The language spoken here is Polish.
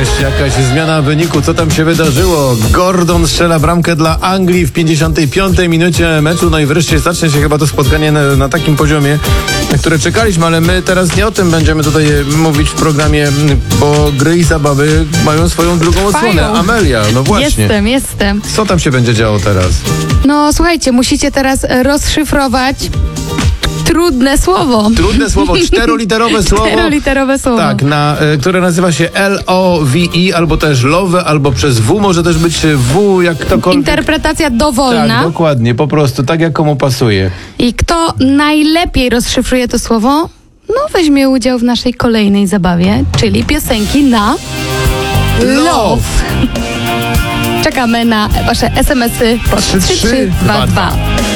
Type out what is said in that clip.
jakaś zmiana wyniku. Co tam się wydarzyło? Gordon strzela bramkę dla Anglii w 55 minucie meczu. No i wreszcie zacznie się chyba to spotkanie na takim poziomie, na które czekaliśmy, ale my teraz nie o tym będziemy tutaj mówić w programie, bo gry i zabawy mają swoją drugą odsłonę. Amelia, no właśnie. Jestem. Co tam się będzie działo teraz? No słuchajcie, musicie teraz rozszyfrować trudne słowo. Trudne słowo, czteroliterowe słowo. Czteroliterowe słowo. Tak, które nazywa się L-O-V-E, albo też love, albo przez W, może też być W, jak ktokolwiek. Interpretacja dowolna. Tak, dokładnie, po prostu, tak jak komu pasuje. I kto najlepiej rozszyfruje to słowo, no weźmie udział w naszej kolejnej zabawie, czyli piosenki na love. Czekamy na wasze SMS-y po 3322.